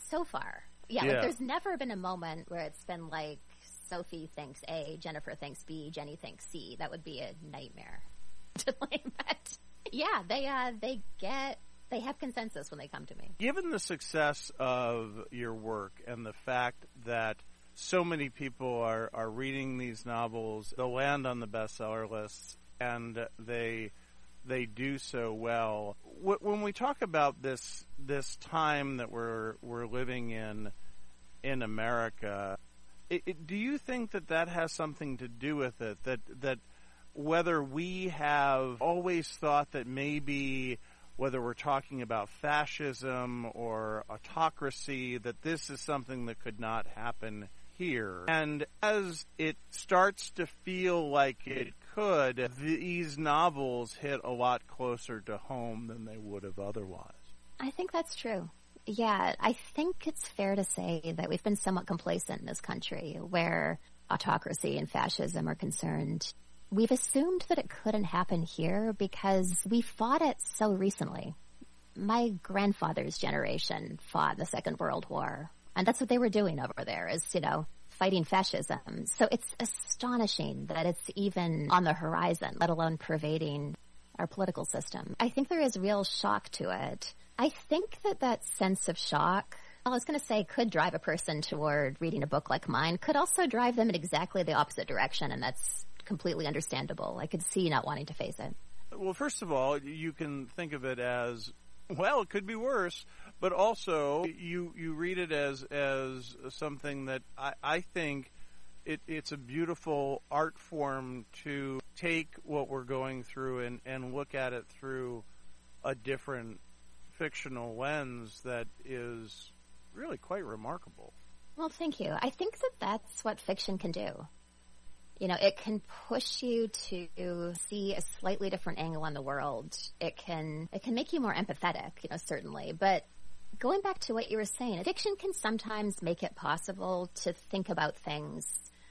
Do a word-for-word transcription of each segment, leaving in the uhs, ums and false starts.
so far. Yeah, yeah. Like there's never been a moment where it's been like Sophie thinks A, Jennifer thinks B, Jenny thinks C. That would be a nightmare to blame. But yeah, they uh, they get they have consensus when they come to me. Given the success of your work and the fact that so many people are, are reading these novels, they'll land on the bestseller lists, and they they do so well. When we talk about this this time that we're we're living in in America, it, it, do you think that that has something to do with it? That that whether we have always thought that maybe whether we're talking about fascism or autocracy, that this is something that could not happen here. And as it starts to feel like it could, these novels hit a lot closer to home than they would have otherwise. I think that's true. Yeah, I think it's fair to say that we've been somewhat complacent in this country where autocracy and fascism are concerned. We've assumed that it couldn't happen here because we fought it so recently. My grandfather's generation fought the Second World War, and that's what they were doing over there is, you know, fighting fascism. So it's astonishing that it's even on the horizon, let alone pervading our political system. I think there is real shock to it. I think that that sense of shock, well, I was going to say could drive a person toward reading a book like mine, could also drive them in exactly the opposite direction, and that's completely understandable. I could see not wanting to face it. Well, first of all, you can think of it as, well, it could be worse, but also you you read it as as something that I, I think it, it's a beautiful art form to take what we're going through and, and look at it through a different fictional lens that is really quite remarkable. Well, thank you. I think that that's what fiction can do. You know, it can push you to see a slightly different angle on the world. It can it can make you more empathetic, you know, certainly. But going back to what you were saying, fiction can sometimes make it possible to think about things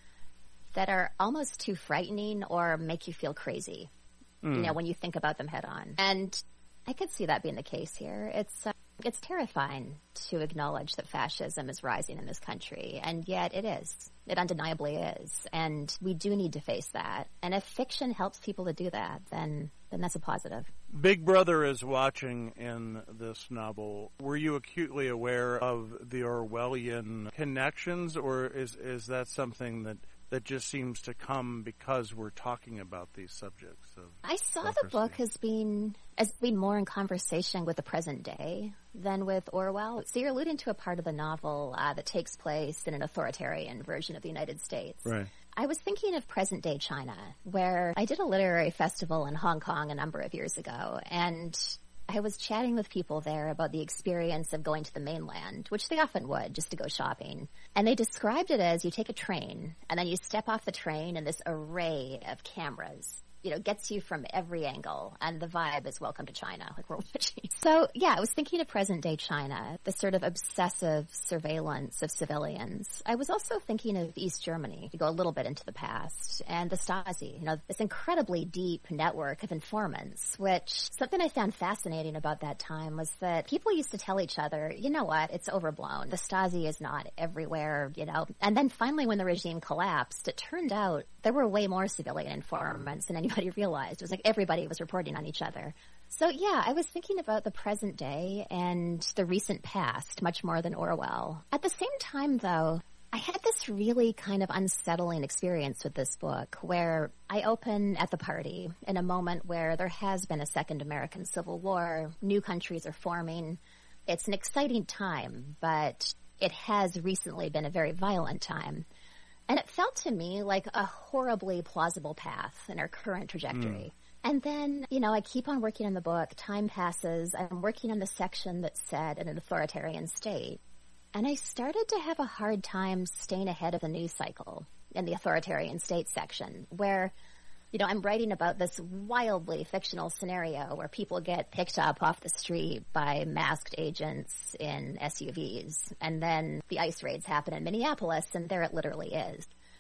that are almost too frightening or make you feel crazy, mm. you know, when you think about them head on. And I could see that being the case here. It's uh, it's terrifying to acknowledge that fascism is rising in this country, and yet it is. It undeniably is, and we do need to face that. And if fiction helps people to do that, then then that's a positive. Big Brother is watching in this novel. Were you acutely aware of the Orwellian connections, or is is that something that that just seems to come because we're talking about these subjects of I saw the book as being as being more in conversation with the present day than with Orwell. So you're alluding to a part of the novel uh, that takes place in an authoritarian version of the United States. Right. I was thinking of present-day China, where I did a literary festival in Hong Kong a number of years ago, and I was chatting with people there about the experience of going to the mainland, which they often would, just to go shopping. And they described it as you take a train, and then you step off the train, and this array of cameras, you know, gets you from every angle, and the vibe is welcome to China, like we're watching. So, yeah, I was thinking of present-day China, the sort of obsessive surveillance of civilians. I was also thinking of East Germany, to go a little bit into the past, and the Stasi, you know, this incredibly deep network of informants, which something I found fascinating about that time was that people used to tell each other, you know what, it's overblown. The Stasi is not everywhere, you know. And then finally when the regime collapsed, it turned out there were way more civilian informants than anybody realized. It was like everybody was reporting on each other. So yeah, I was thinking about the present day and the recent past much more than Orwell. At the same time, though, I had this really kind of unsettling experience with this book where I open at the party in a moment where there has been a second American Civil War, new countries are forming. It's an exciting time, but it has recently been a very violent time. And it felt to me like a horribly plausible path in our current trajectory. Mm. And then, you know, I keep on working on the book. Time passes. I'm working on the section that said in an authoritarian state. And I started to have a hard time staying ahead of the news cycle in the authoritarian state section, where, you know, I'm writing about this wildly fictional scenario where people get picked up off the street by masked agents in S U Vs. And then the ICE raids happen in Minneapolis, and there it literally is.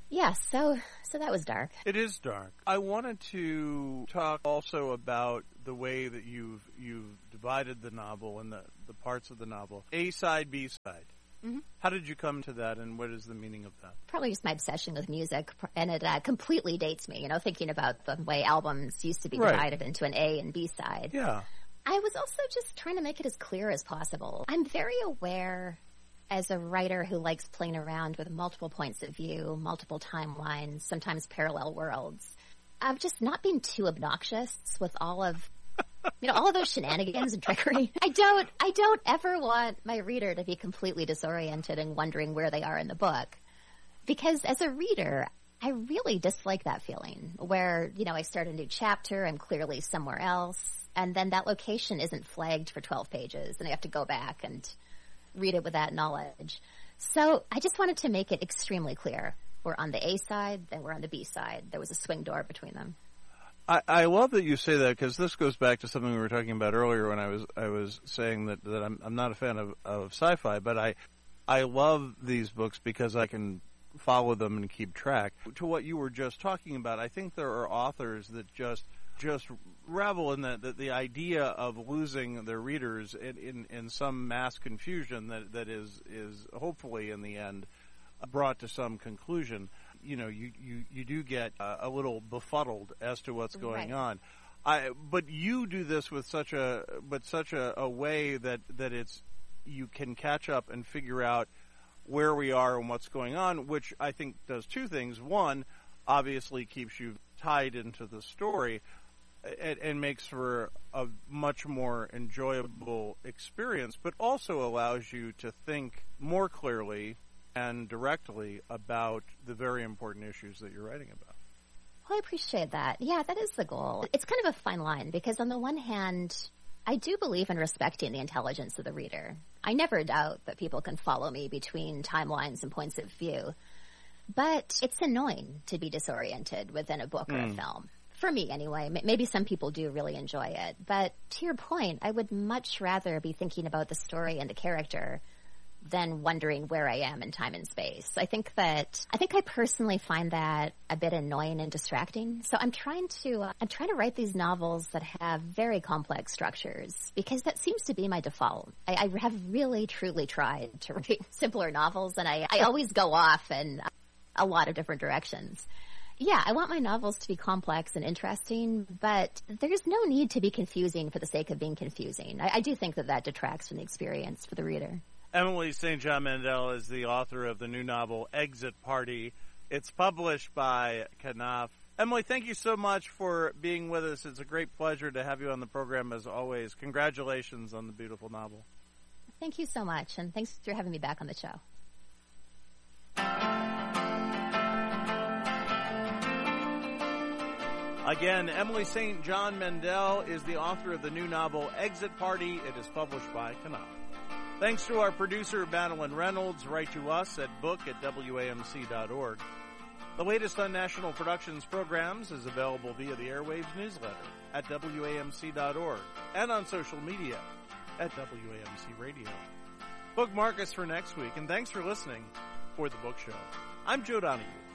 Yeah, so so that was dark. It is dark. I wanted to talk also about the way that you've you've divided the novel and the, the parts of the novel. A side, B side. Mm-hmm. How did you come to that, and what is the meaning of that? Probably just my obsession with music, and it uh, completely dates me, you know, thinking about the way albums used to be Right. divided into an A and B side. Yeah. I was also just trying to make it as clear as possible. I'm very aware, as a writer who likes playing around with multiple points of view, multiple timelines, sometimes parallel worlds, of just not being too obnoxious with all of, you know, all of those shenanigans and trickery. I don't, I don't ever want my reader to be completely disoriented and wondering where they are in the book. Because as a reader, I really dislike that feeling where, you know, I start a new chapter, I'm clearly somewhere else, and then that location isn't flagged for twelve pages, and I have to go back and read it with that knowledge. So I just wanted to make it extremely clear. We're on the A side, then we're on the B side. There was a swing door between them. I, I love that you say that, because this goes back to something we were talking about earlier when I was I was saying that, that I'm, I'm not a fan of, of sci-fi, but I I love these books because I can follow them and keep track. To what you were just talking about, I think there are authors that just just revel in that, that the idea of losing their readers in, in, in some mass confusion that, that is, is hopefully in the end brought to some conclusion. You know, you, you, you do get uh, a little befuddled as to what's going Right. on. I, but you do this with such a, but such a, a way that, that it's, you can catch up and figure out where we are and what's going on, which I think does two things. One, obviously keeps you tied into the story, and, and makes for a much more enjoyable experience, but also allows you to think more clearly and directly about the very important issues that you're writing about. Well, I appreciate that. Yeah, that is the goal. It's kind of a fine line because on the one hand, I do believe in respecting the intelligence of the reader. I never doubt that people can follow me between timelines and points of view. But it's annoying to be disoriented within a book or Mm. a film. For me, anyway. M- Maybe some people do really enjoy it. But to your point, I would much rather be thinking about the story and the character than wondering where I am in time and space. I think that, I think I personally find that a bit annoying and distracting. So I'm trying to, uh, I'm trying to write these novels that have very complex structures because that seems to be my default. I, I have really, truly tried to write simpler novels, and I, I always go off in a lot of different directions. Yeah, I want my novels to be complex and interesting, but there's no need to be confusing for the sake of being confusing. I, I do think that that detracts from the experience for the reader. Emily Saint John Mandel is the author of the new novel Exit Party. It's published by Knopf. Emily, thank you so much for being with us. It's a great pleasure to have you on the program as always. Congratulations on the beautiful novel. Thank you so much, and thanks for having me back on the show. Again, Emily Saint John Mandel is the author of the new novel Exit Party. It is published by Knopf. Thanks to our producer, Madeline Reynolds. Write to us at book at W A M C dot org. The latest on National Productions programs is available via the Airwaves newsletter at W A M C dot org and on social media at W A M C Radio. Bookmark us for next week, and thanks for listening for The Book Show. I'm Joe Donahue.